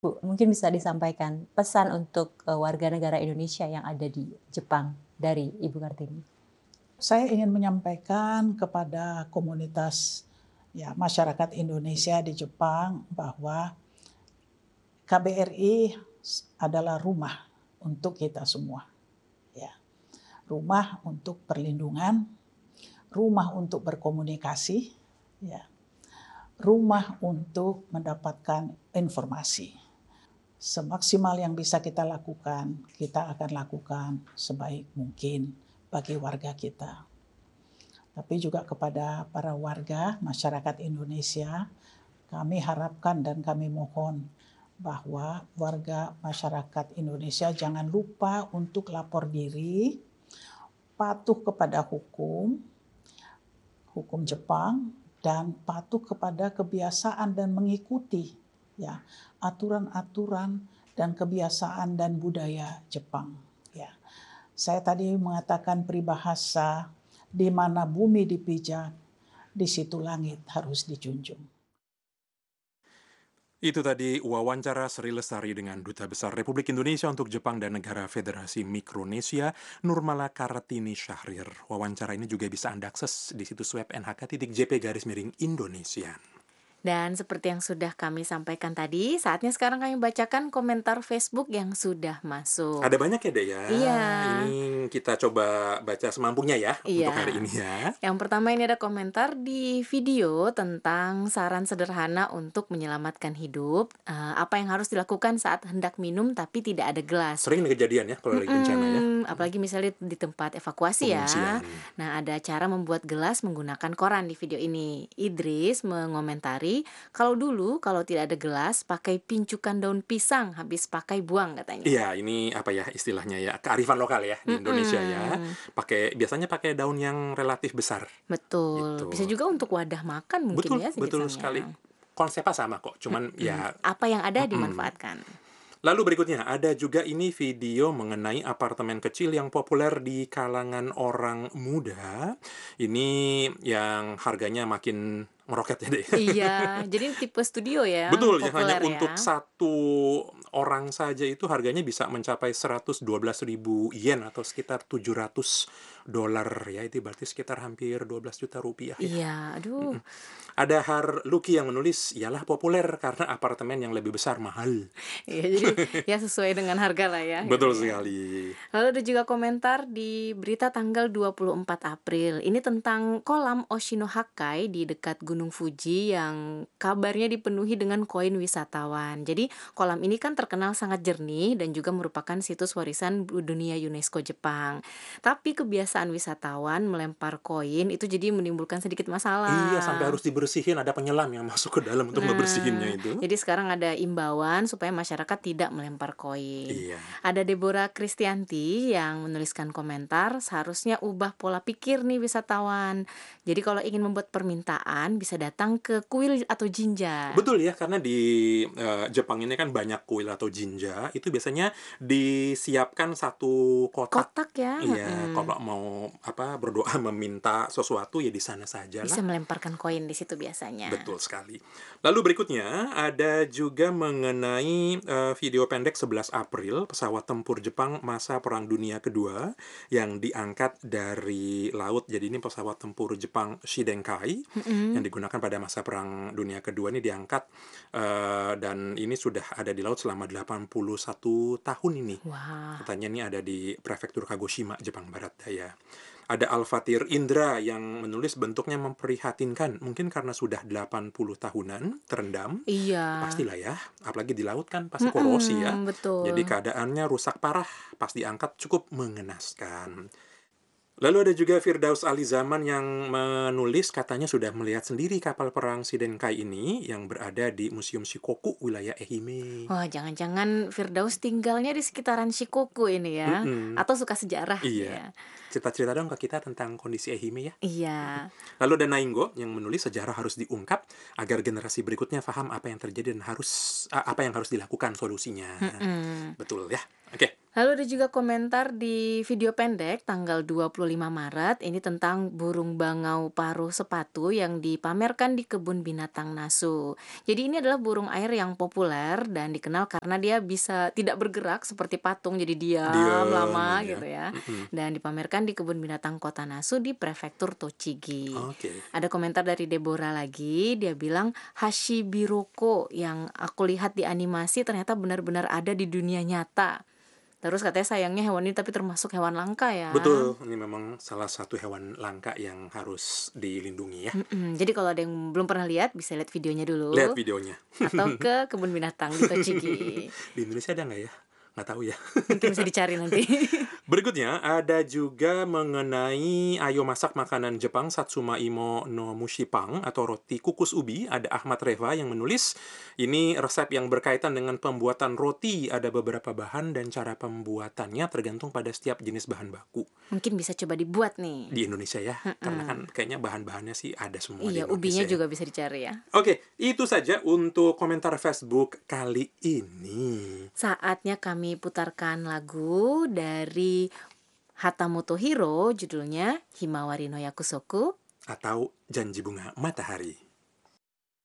Bu, mungkin bisa disampaikan pesan untuk, warga negara Indonesia yang ada di Jepang dari Ibu Kartini? Saya ingin menyampaikan kepada komunitas ya masyarakat Indonesia di Jepang bahwa KBRI adalah rumah untuk kita semua, ya. Rumah untuk perlindungan, rumah untuk berkomunikasi, ya. Rumah untuk mendapatkan informasi. Semaksimal yang bisa kita lakukan, kita akan lakukan sebaik mungkin bagi warga kita. Tapi juga kepada para warga masyarakat Indonesia, kami harapkan dan kami mohon bahwa warga masyarakat Indonesia jangan lupa untuk lapor diri, patuh kepada hukum Jepang, dan patuh kepada kebiasaan dan mengikuti ya aturan-aturan dan kebiasaan dan budaya Jepang. Ya, saya tadi mengatakan peribahasa, di mana bumi dipijak, di situ langit harus dijunjung. Itu tadi wawancara Sri Lestari dengan Duta Besar Republik Indonesia untuk Jepang dan Negara Federasi Mikronesia, Nurmala Kartini Syahrir. Wawancara ini juga bisa Anda akses di situs web nhk.jp/Indonesia. Dan seperti yang sudah kami sampaikan tadi, saatnya sekarang kami bacakan komentar Facebook yang sudah masuk. Ada banyak ya, Dek ya? Iya. Ini kita coba baca semampunya ya untuk hari Iya. ini ya. Yang pertama ini ada komentar di video tentang saran sederhana untuk menyelamatkan hidup. Apa yang harus dilakukan saat hendak minum tapi tidak ada gelas. Sering nih kejadian ya kalau lagi bencana ya. Apalagi misalnya di tempat evakuasi ya. Pengungsian. Nah, ada cara membuat gelas menggunakan koran di video ini. Idris mengomentari, kalau tidak ada gelas, pakai pincukan daun pisang, habis pakai buang katanya. Iya, ini apa ya istilahnya ya, kearifan lokal ya di Indonesia ya. Biasanya pakai daun yang relatif besar. Betul. Gitu. Bisa juga untuk wadah makan mungkin ya Betul sejenisnya. sekali. Konsepnya sama kok, cuman ya Apa yang ada dimanfaatkan. Lalu berikutnya, ada juga ini video mengenai apartemen kecil yang populer di kalangan orang muda. Ini yang harganya makin meroket ya, deh. Iya, jadi tipe studio ya. Betul, yang hanya populer untuk ya. satu orang saja itu harganya bisa mencapai 112.000 yen atau sekitar $700 ya. Itu berarti sekitar hampir 12 juta rupiah ya. Iya, aduh. Ada Lucky yang menulis, ialah populer karena apartemen yang lebih besar mahal. Iya, jadi ya sesuai dengan harga lah ya. Betul gitu ya. sekali. Lalu ada juga komentar di berita tanggal 24 April. Ini tentang kolam Oshinohakai di dekat Gunung Fuji yang kabarnya dipenuhi dengan koin wisatawan. Jadi kolam ini kan terkenal sangat jernih dan juga merupakan situs warisan dunia UNESCO Jepang. Tapi kebiasaan wisatawan melempar koin itu jadi menimbulkan sedikit masalah. Iya, sampai harus dibersihin, ada penyelam yang masuk ke dalam untuk ngebersihinnya itu. Jadi sekarang ada imbauan supaya masyarakat tidak melempar koin. Iya. Ada Deborah Kristianti yang menuliskan komentar, seharusnya ubah pola pikir nih wisatawan. Jadi kalau ingin membuat permintaan bisa datang ke kuil atau jinja. Betul ya, karena di Jepang ini kan banyak kuil atau jinja, itu biasanya disiapkan satu kotak. Ya. Iya, kalau mau berdoa meminta sesuatu ya di sana saja lah. Bisa melemparkan koin di situ biasanya. Betul sekali. Lalu berikutnya ada juga mengenai video pendek 11 April pesawat tempur Jepang masa Perang Dunia Kedua yang diangkat dari laut. Jadi ini pesawat tempur Jepang Shidenkai yang digunakan pada masa Perang Dunia Kedua ini diangkat dan ini sudah ada di laut selama 81 tahun ini. Wah. Katanya ini ada di prefektur Kagoshima, Jepang Barat Daya. Ada Alfatir Indra yang menulis bentuknya memprihatinkan. Mungkin karena sudah 80 tahunan terendam. Iya. Pastilah ya. Apalagi di laut kan pasti korosi ya. Betul. Jadi keadaannya rusak parah. Pas diangkat cukup mengenaskan. Lalu ada juga Firdaus Ali Zaman yang menulis katanya sudah melihat sendiri kapal perang Shidenkai ini yang berada di Museum Shikoku, wilayah Ehime. Wah, jangan-jangan Firdaus tinggalnya di sekitaran Shikoku ini ya. Atau suka sejarah. Iya. Ya. Cerita-cerita dong ke kita tentang kondisi Ehime ya. Iya. Lalu ada Nainggo yang menulis sejarah harus diungkap agar generasi berikutnya paham apa yang terjadi dan apa yang harus dilakukan solusinya. Betul ya. Oke. Lalu ada juga komentar di video pendek tanggal 25 Maret, ini tentang burung bangau paruh sepatu yang dipamerkan di kebun binatang Nasu. Jadi ini adalah burung air yang populer dan dikenal karena dia bisa tidak bergerak seperti patung, jadi diam Diam lama aja. gitu ya. Mm-mm. Dan dipamerkan di kebun binatang kota Nasu di prefektur Tochigi. Oke. Ada komentar dari Deborah lagi, dia bilang Hashibiroko yang aku lihat di animasi ternyata benar-benar ada di dunia nyata. Terus katanya sayangnya hewan ini tapi termasuk hewan langka ya. Betul, ini memang salah satu hewan langka yang harus dilindungi ya. Jadi kalau ada yang belum pernah lihat bisa lihat videonya Lihat dulu videonya. atau ke kebun binatang di Tochigi. Di Indonesia ada nggak ya? Nggak tahu ya. Mungkin bisa dicari nanti. Berikutnya ada juga mengenai ayo masak makanan Jepang Satsuma Imo no Mushipang atau roti kukus ubi. Ada Ahmad Reva yang menulis. Ini resep yang berkaitan dengan pembuatan roti. Ada beberapa bahan dan cara pembuatannya tergantung pada setiap jenis bahan baku Mungkin bisa coba dibuat nih. di Indonesia ya. Karena kan kayaknya bahan-bahannya sih ada semua di Iya, ubinya Indonesia ya. juga bisa dicari ya. Oke, itu saja untuk komentar Facebook kali ini. Saatnya kami putarkan lagu dari Hata Motohiro, judulnya Himawari no Yakusoku. Atau Janji Bunga Matahari.